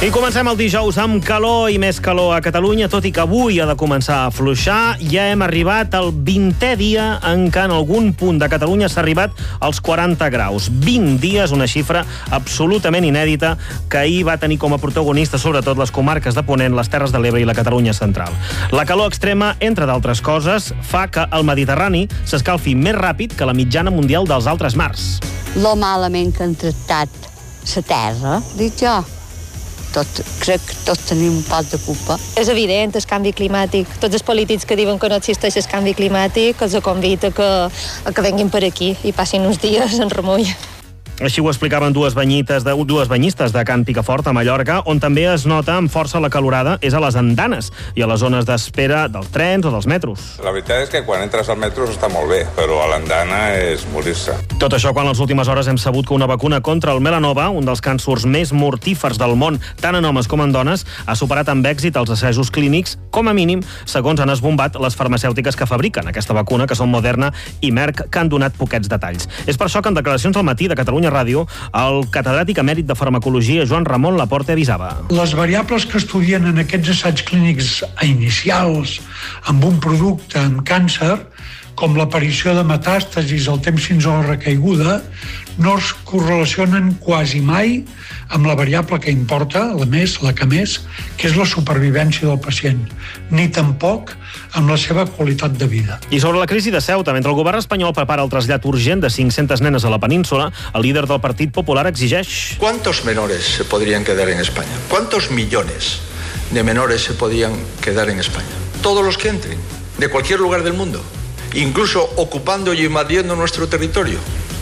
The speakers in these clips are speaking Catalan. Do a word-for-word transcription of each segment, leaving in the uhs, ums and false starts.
I comencem el dijous amb calor i més calor a Catalunya, tot i que avui ha de començar a afluixar. Ja hem arribat al vintè dia en què en algun punt de Catalunya s'ha arribat als quaranta graus. vint dies, una xifra absolutament inèdita que ahir va tenir com a protagonista sobretot les comarques de Ponent, les Terres de l'Ebre i la Catalunya central. La calor extrema, entre d'altres coses, fa que el Mediterrani s'escalfi més ràpid que la mitjana mundial dels altres mars. Lo malament que han tractat la terra, dic jo. Tot, crec que tots tenim un poc de culpa. És evident el canvi climàtic. Tots els polítics que diuen que no existeix el canvi climàtic els convida que, a que venguin per aquí i passin uns dies en remull. Així ho explicaven dues banyites de, dues banyistes de Can Picafort, a Mallorca, on també es nota amb força la calorada és a les andanes i a les zones d'espera dels trens o dels metros. La veritat és que quan entres al metro està molt bé, però a l'andana és morir-se. Tot això quan en les últimes hores hem sabut que una vacuna contra el melanoma, un dels càncers més mortífers del món, tant en homes com en dones, ha superat amb èxit els assajos clínics, com a mínim, segons han esbombat les farmacèutiques que fabriquen aquesta vacuna, que són Moderna i Merck, que han donat poquets detalls. És per això que en declaracions al matí de Catalunya Ràdio, el catedràtic emèrit de farmacologia Joan Ramon Laporte avisava. Les variables que estudien en aquests assaigs clínics inicials amb un producte amb càncer, com l'aparició de metàstasis, el temps fins a la recaiguda, no es correlacionen quasi mai amb la variable que importa, la més, la que més, que és la supervivència del pacient, ni tampoc amb la seva qualitat de vida. I sobre la crisi de Ceuta, mentre el govern espanyol prepara el trasllat urgent de cinc-centes nenes a la península, el líder del Partit Popular exigeix... ¿Cuántos menores se podrían quedar en España? ¿Cuántos millones de menores se podrían quedar en España? Todos los que entren, de cualquier lugar del mundo, incluso ocupando y invadiendo nuestro territorio.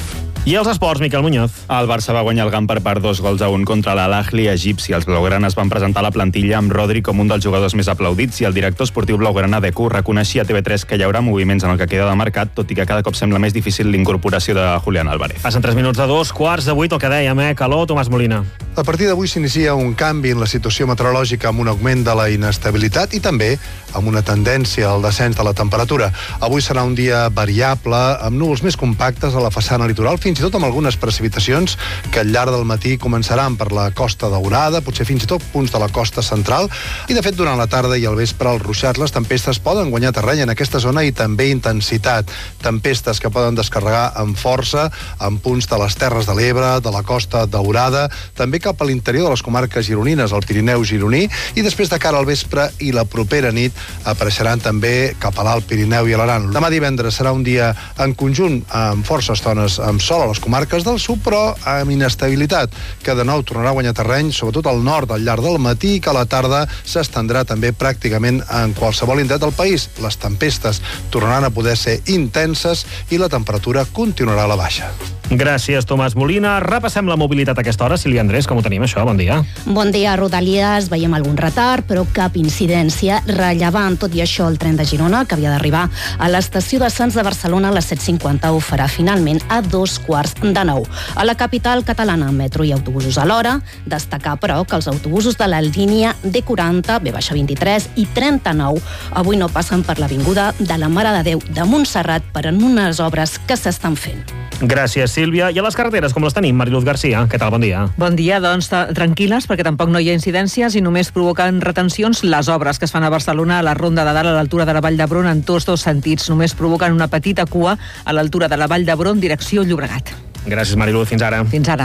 I els esports, Miquel Muñoz. El Barça va guanyar el Gamper per dos gols a un contra l'Al-Ahly egipci. Els blaugranes van presentar la plantilla amb Rodri com un dels jugadors més aplaudits i el director esportiu blaugrana Deco reconeixia a T V tres que hi haurà moviments en el que queda de mercat, tot i que cada cop sembla més difícil l'incorporació de Julián Álvarez. Passen tres minuts de dos, quarts de vuit, el que dèiem, eh? Calor, Tomàs Molina. A partir d'avui s'inicia un canvi en la situació meteorològica amb un augment de la inestabilitat i també amb una tendència al descens de la temperatura. Avui serà un dia variable, amb núvols més compactes a la façana litoral, fins i tot amb algunes precipitacions que al llarg del matí començaran per la Costa Daurada, potser fins i tot punts de la costa central, i de fet durant la tarda i al vespre als ruixats les tempestes poden guanyar terreny en aquesta zona i també intensitat. Tempestes que poden descarregar amb força en punts de les Terres de l'Ebre, de la Costa Daurada, també cap a l'interior de les comarques gironines, el Pirineu gironí, i després de cara al vespre i la propera nit apareixeran també cap a l'Alt Pirineu i a l'Aran. Demà divendres serà un dia en conjunt amb força estones amb sol a les comarques del sud, però amb inestabilitat, que de nou tornarà a guanyar terreny, sobretot al nord al llarg del matí, i que a la tarda s'estendrà també pràcticament en qualsevol indret del país. Les tempestes tornaran a poder ser intenses i la temperatura continuarà a la baixa. Gràcies, Tomàs Molina. Repassem la mobilitat a aquesta hora. Sílvia Andrés, com ho tenim, això? Bon dia. Bon dia, Rodalies. Veiem algun retard, però cap incidència rellevant. Tot i això, el tren de Girona, que havia d'arribar a l'estació de Sants de Barcelona a les set cinquanta, ho farà finalment a dos quarts de nou. A la capital catalana, metro i autobusos a l'hora. Destacar, però, que els autobusos de la línia D quaranta, B vint-i-tres i trenta-nou avui no passen per l'avinguda de la Mare de Déu de Montserrat per en unes obres que s'estan fent. Gràcies, Sílvia. I a les carreteres, com les tenim? Mariluz Garcia, què tal? Bon dia. Bon dia, doncs tranquil·les, perquè tampoc no hi ha incidències i només provoquen retencions les obres que es fan a Barcelona a la Ronda de Dalt a l'altura de la Vall d'Hebron en tots dos sentits. Només provoquen una petita cua a l'altura de la Vall d'Hebron, direcció Llobregat. Gràcies, Mariluz. Fins ara. Fins ara.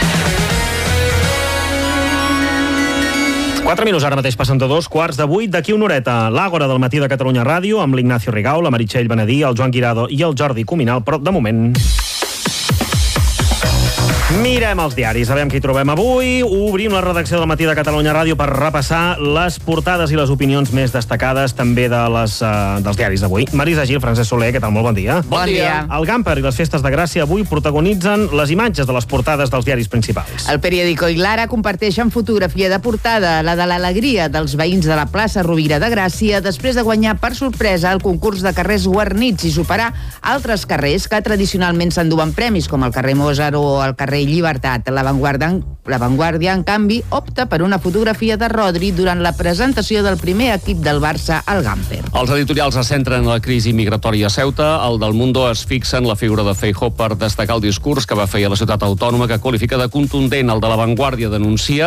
Quatre minuts ara mateix passen de dos quarts de vuit. D'aquí una horeta, l'Àgora del matí de Catalunya Ràdio amb l'Ignacio Rigau, la Meritxell Benedí, el Joan Guirado i el Jordi Cuminal, però de moment... Mirem els diaris, sabem què hi trobem avui. Obrim la redacció del matí de Catalunya Ràdio per repassar les portades i les opinions més destacades també de les, uh, dels diaris d'avui. Marisa Gil, Francesc Soler, què tal? Molt bon dia. Bon dia. El Gamper i les festes de Gràcia avui protagonitzen les imatges de les portades dels diaris principals. El periòdico i Lara comparteixen fotografia de portada, la de l'alegria dels veïns de la plaça Rovira de Gràcia després de guanyar per sorpresa el concurs de carrers guarnits i superar altres carrers que tradicionalment s'enduen premis, com el carrer Mozart o el carrer Llibertat. La Vanguardia, la Vanguardia, en canvi, opta per una fotografia de Rodri durant la presentació del primer equip del Barça al Gamper. Els editorials es centren en la crisi migratòria a Ceuta. El del Mundo es fixa en la figura de Feijóo per destacar el discurs que va fer a la ciutat autònoma, que qualifica de contundent. El de la Vanguardia denuncia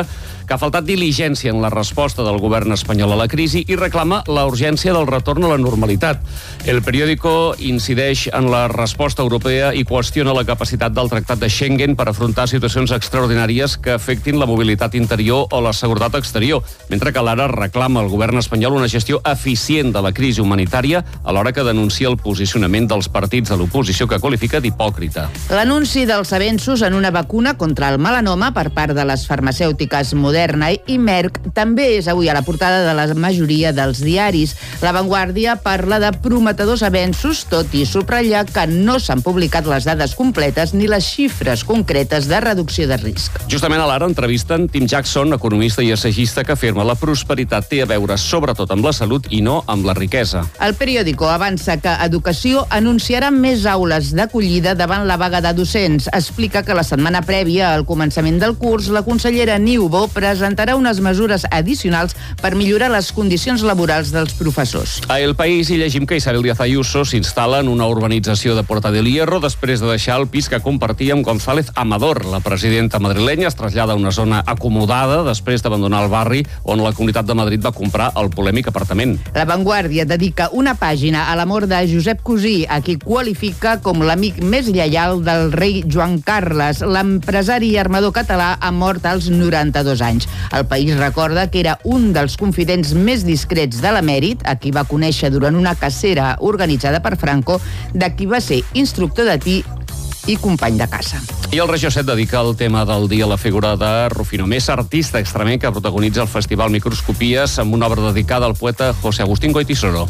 que ha faltat diligència en la resposta del govern espanyol a la crisi i reclama la urgència del retorn a la normalitat. El periòdico incideix en la resposta europea i qüestiona la capacitat del Tractat de Schengen per afrontar situacions extraordinàries que afectin la mobilitat interior o la seguretat exterior, mentre que l'Ara reclama al govern espanyol una gestió eficient de la crisi humanitària, alhora que denuncia el posicionament dels partits de l'oposició que qualifica d'hipòcrita. L'anunci dels avenços en una vacuna contra el melanoma per part de les farmacèutiques Moderna i Merck també és avui a la portada de la majoria dels diaris. La Vanguardia parla de prometedors avenços, tot i subratllar que no s'han publicat les dades completes ni les xifres concretes de reducció de risc. Justament a l'Ara entrevisten Tim Jackson, economista i assagista, que afirma la prosperitat té a veure sobretot amb la salut i no amb la riquesa. El periòdico avança que Educació anunciarà més aules d'acollida davant la vaga de docents. Explica que la setmana prèvia al començament del curs, la consellera Niubó presentarà unes mesures addicionals per millorar les condicions laborals dels professors. A El País hi llegim que Isabel Díaz Ayuso s'instal·la en una urbanització de Porta del Hierro després de deixar el pis que compartia amb González Amador. La presidenta madrilenya es trasllada a una zona acomodada després d'abandonar el barri on la Comunitat de Madrid va comprar el polèmic apartament. La Vanguardia dedica una pàgina a l'amor de Josep Cosí, a qui qualifica com l'amic més lleial del rei Joan Carles. L'empresari i armador català ha mort als noranta-dos anys. El País recorda que era un dels confidents més discrets de l'emèrit, a qui va conèixer durant una cacera organitzada per Franco, de qui va ser instructor de tir i company de caça. I el Regió set dedica el tema del dia a la figura de Rufino Mesa, artista extremeny que protagonitza el Festival Microscopies amb una obra dedicada al poeta José Agustín Goytisolo.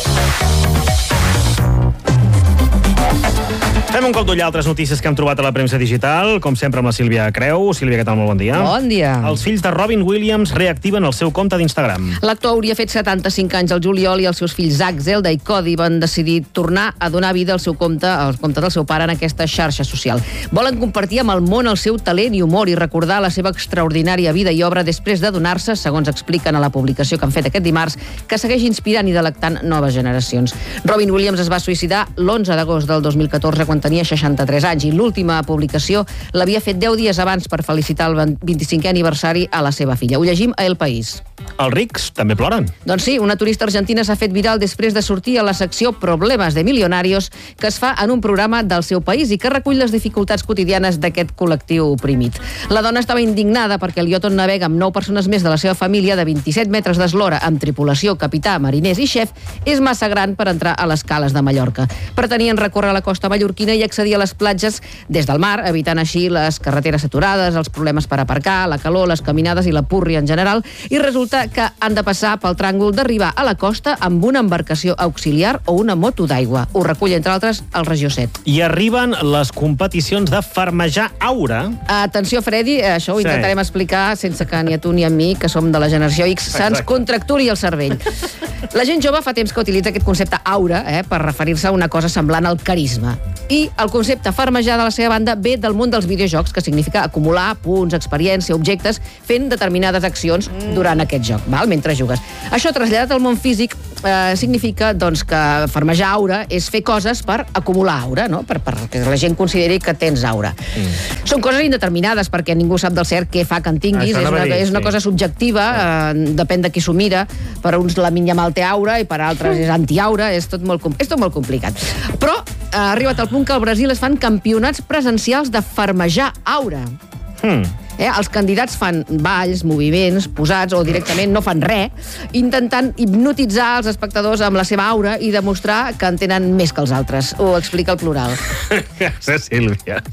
Fem un cop d'ull a altres notícies que hem trobat a la premsa digital, com sempre amb la Sílvia Creu. Sílvia, què tal? Molt bon dia. Bon dia. Els fills de Robin Williams reactiven el seu compte d'Instagram. L'actor hauria fet setanta-cinc anys al juliol i els seus fills Zach, Zelda i Cody van decidir tornar a donar vida al seu compte, al compte del seu pare en aquesta xarxa social. Volen compartir amb el món el seu talent i humor i recordar la seva extraordinària vida i obra després de donar-se, segons expliquen a la publicació que han fet aquest dimarts, que segueix inspirant i delectant noves generacions. Robin Williams es va suïcidar l'onze d'agost del dos mil catorze quan tenia seixanta-tres anys i l'última publicació l'havia fet deu dies abans per felicitar el vint-i-cinquè aniversari a la seva filla. Ho llegim a El País. Els rics també ploren. Doncs sí, una turista argentina s'ha fet viral després de sortir a la secció Problemes de Millonarios que es fa en un programa del seu país i que recull les dificultats quotidianes d'aquest col·lectiu oprimit. La dona estava indignada perquè el iot on navega amb nou persones més de la seva família de vint-i-set metres d'eslora amb tripulació, capità, mariners i xef és massa gran per entrar a les cales de Mallorca. Pretenien recórrer la costa mallorquina i accedir a les platges des del mar, evitant així les carreteres saturades, els problemes per aparcar, la calor, les caminades i la púrria en general, i resulta que han de passar pel tràngol d'arribar a la costa amb una embarcació auxiliar o una moto d'aigua. Ho recull, entre altres, el Regió set. I arriben les competicions de farmejar aura. Atenció, Freddy, això ho Sí. intentarem explicar sense que ni a tu ni a mi, que som de la generació X, se'ns Exacte. contracturi el cervell. La gent jove fa temps que utilitza aquest concepte aura eh, per referir-se a una cosa semblant al carisma. I el concepte farmejar de la seva banda ve del món dels videojocs, que significa acumular punts, experiència, objectes, fent determinades accions durant aquest joc, val? Mentre jugues. Això, traslladat al món físic, eh, significa doncs, que farmejar aura és fer coses per acumular aura, no? per, per que la gent consideri que tens aura. Mm. Són coses indeterminades, perquè ningú sap del cert què fa que en tinguis. Això És una, dir, és una sí. cosa subjectiva, eh, depèn de qui s'ho mira. Per uns la Minyamal té aura i per altres és antiaura. És tot molt, com- és tot molt complicat. Però eh, ha arribat al punt que al Brasil es fan campionats presencials de farmejar aura. Hmm. Eh, els candidats fan balls, moviments, posats o directament no fan res, intentant hipnotitzar els espectadors amb la seva aura i demostrar que en tenen més que els altres. Ho explica el Plural. Gràcies, Sílvia.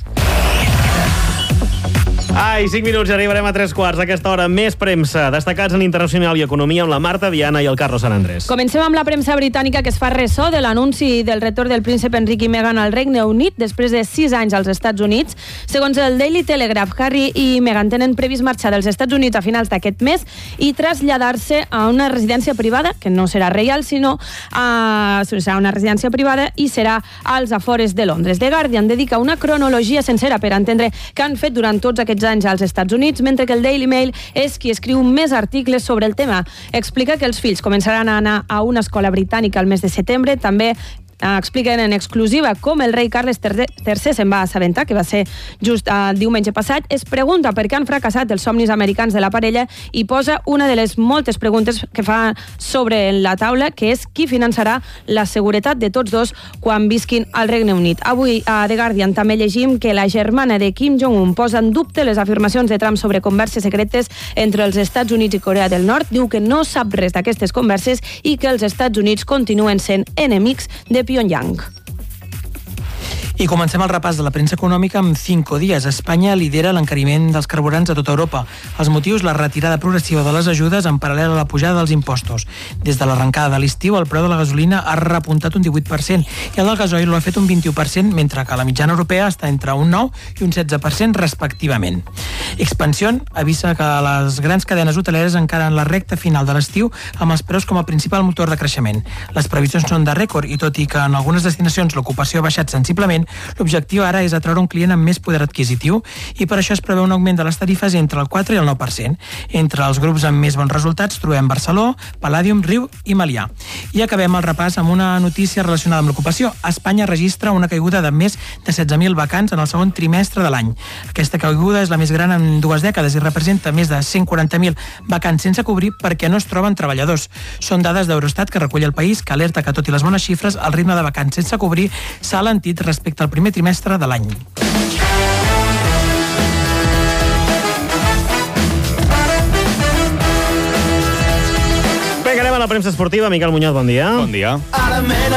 Ai, cinc minuts i arribarem a tres quarts. A aquesta hora, més premsa. Destacats en internacional i economia amb la Marta Diana i el Carlos San Andrés. Comencem amb la premsa britànica que es fa ressò de l'anunci del retorn del príncep Enric i Meghan al Regne Unit després de sis anys als Estats Units. Segons el Daily Telegraph, Harry i Meghan tenen previst marxar dels Estats Units a finals d'aquest mes i traslladar-se a una residència privada, que no serà reial, sinó a, serà una residència privada i serà als afores de Londres. The Guardian dedica una cronologia sencera per entendre què han fet durant tots aquests anys als Estats Units, mentre que el Daily Mail és qui escriu més articles sobre el tema. Explica que els fills començaran a anar a una escola britànica al mes de setembre, també expliquen en exclusiva com el rei Carles tercer se'n va assabentar, que va ser just el diumenge passat. Es pregunta per què han fracassat els somnis americans de la parella i posa una de les moltes preguntes que fa sobre la taula, que és qui finançarà la seguretat de tots dos quan visquin al Regne Unit. Avui a The Guardian també llegim que la germana de Kim Jong-un posa en dubte les afirmacions de Trump sobre converses secretes entre els Estats Units i Corea del Nord. Diu que no sap res d'aquestes converses i que els Estats Units continuen sent enemics de Pyongyang. I comencem el repàs de la premsa econòmica amb Cinco Días. Espanya lidera l'encariment dels carburants a tota Europa. Els motius, la retirada progressiva de les ajudes en paral·lel a la pujada dels impostos. Des de l'arrencada de l'estiu, el preu de la gasolina ha repuntat un divuit per cent i el del gasoil l'ha fet un vint-i-u per cent, mentre que la mitjana europea està entre un nou i un setze per cent respectivament. Expansión avisa que les grans cadenes hoteleres encara en la recta final de l'estiu amb els preus com a principal motor de creixement. Les previsions són de rècord i tot i que en algunes destinacions l'ocupació ha baixat sensiblement, l'objectiu ara és atraure un client amb més poder adquisitiu i per això es preveu un augment de les tarifes entre el quatre i el nou per cent. Entre els grups amb més bons resultats trobem Barceló, Palladium, Riu i Melià. I acabem el repàs amb una notícia relacionada amb l'ocupació. Espanya registra una caiguda de més de setze mil vacants en el segon trimestre de l'any. Aquesta caiguda és la més gran en dues dècades i representa més de cent quaranta mil vacants sense cobrir perquè no es troben treballadors. Són dades d'Eurostat que recull el país, que alerta que, tot i les bones xifres, el ritme de vacants sense cobrir s'ha alentit respecte al primer trimestre de l'any. Vinga, anem a la premsa esportiva. Miquel Muñoz, bon dia. Bon dia. Ara me